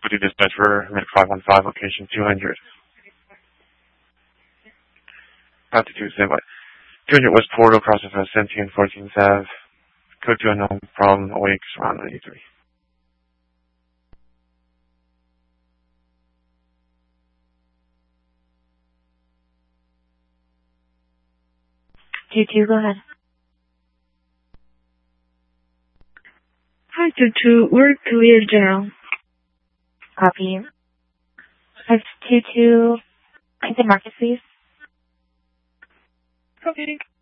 City Dispatch for Minute 515, location 200. 522, stand by. 200 West Portal, cross of 17 and 14th Ave. Code to unknown from Awake, around 93. Two, go ahead. Hi, 22, we're clear, General. Copy. 522, Marcus, please. Okay.